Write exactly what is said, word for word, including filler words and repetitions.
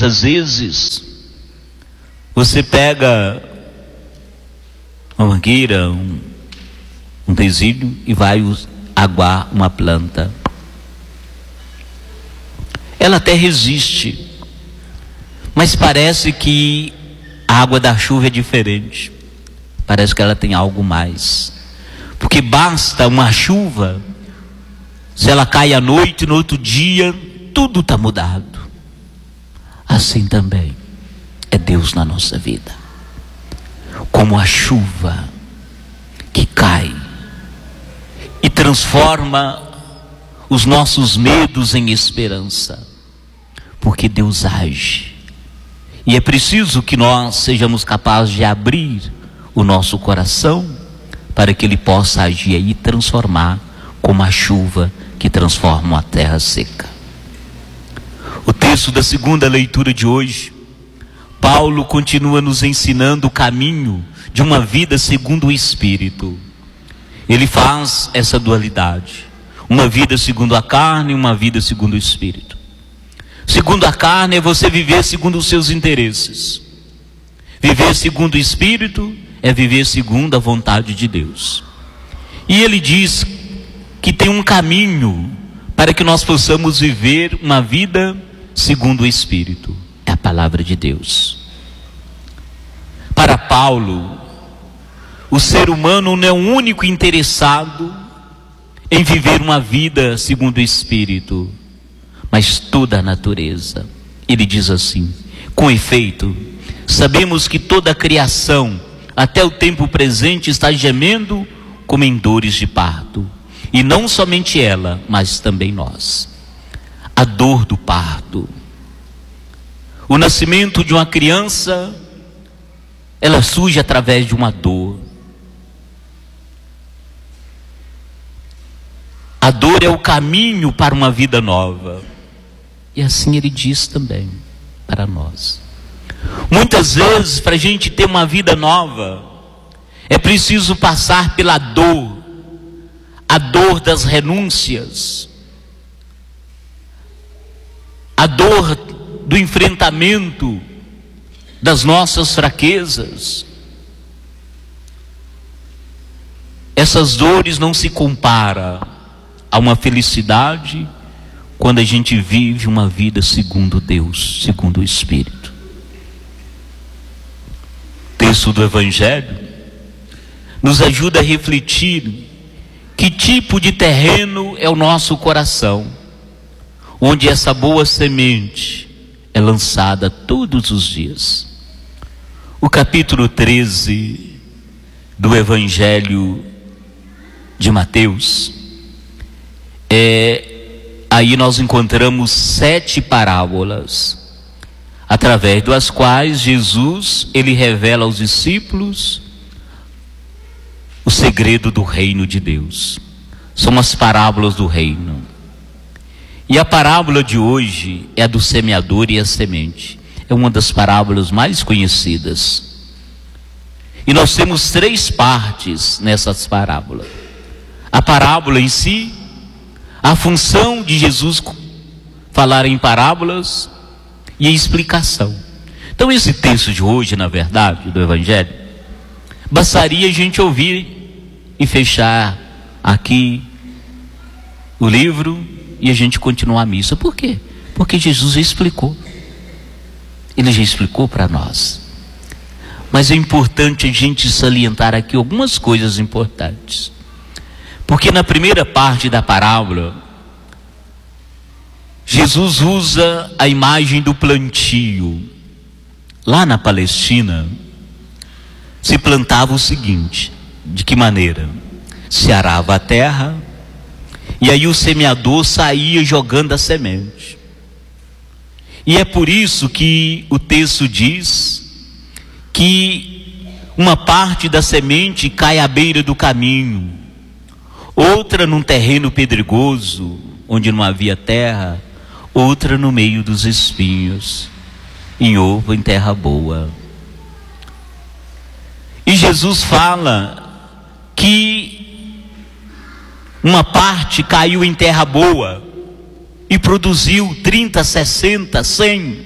Quantas vezes você pega uma mangueira, um, um pesilho e vai aguar uma planta. Ela até resiste, mas parece que a água da chuva é diferente. Parece que ela tem algo mais. Porque basta uma chuva, se ela cai à noite, no outro dia, tudo está mudado. Assim também é Deus na nossa vida. Como a chuva que cai e transforma os nossos medos em esperança. Porque Deus age. E é preciso que nós sejamos capazes de abrir o nosso coração para que Ele possa agir e transformar como a chuva que transforma uma terra seca. O texto da segunda leitura de hoje, Paulo continua nos ensinando o caminho de uma vida segundo o Espírito. Ele faz essa dualidade, uma vida segundo a carne e uma vida segundo o Espírito. Segundo a carne é você viver segundo os seus interesses. Viver segundo o Espírito é viver segundo a vontade de Deus. E ele diz que tem um caminho para que nós possamos viver uma vida segundo o Espírito. É a palavra de Deus. Para Paulo, o ser humano não é o único interessado em viver uma vida segundo o Espírito, mas toda a natureza. Ele diz assim: com efeito, sabemos que toda a criação, até o tempo presente, está gemendo como em dores de parto. E não somente ela, mas também nós. A dor do parto, o nascimento de uma criança, ela surge através de uma dor. A dor é o caminho para uma vida nova. E assim ele diz também para nós. Muitas vezes, para a gente ter uma vida nova, é preciso passar pela dor, a dor das renúncias, a dor do enfrentamento das nossas fraquezas. Essas dores não se comparam a uma felicidade quando a gente vive uma vida segundo Deus, segundo o Espírito. O texto do Evangelho nos ajuda a refletir que tipo de terreno é o nosso coração, onde essa boa semente é lançada todos os dias. O capítulo treze do Evangelho de Mateus, é, aí nós encontramos sete parábolas, através das quais Jesus, ele revela aos discípulos o segredo do reino de Deus. São as parábolas do reino. E a parábola de hoje é a do semeador e a semente. É uma das parábolas mais conhecidas. E nós temos três partes nessas parábolas. A parábola em si, a função de Jesus falar em parábolas e a explicação. Então esse texto de hoje, na verdade, do Evangelho, bastaria a gente ouvir e fechar aqui o livro e a gente continuar a missa. Por quê? Porque Jesus já explicou. Ele já explicou para nós. Mas é importante a gente salientar aqui algumas coisas importantes. Porque na primeira parte da parábola, Jesus usa a imagem do plantio. Lá na Palestina, se plantava o seguinte: de que maneira? Se arava a terra, e aí o semeador saía jogando a semente. E é por isso que o texto diz que uma parte da semente cai à beira do caminho, outra num terreno pedregoso, onde não havia terra, outra no meio dos espinhos, em outra em terra boa. E Jesus fala que uma parte caiu em terra boa e produziu trinta, sessenta, cem.